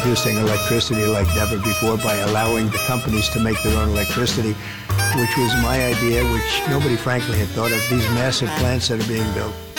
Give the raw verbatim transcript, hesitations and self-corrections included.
producing electricity like never before by allowing the companies to make their own electricity, which was my idea, which nobody frankly had thought of, these massive plants that are being built.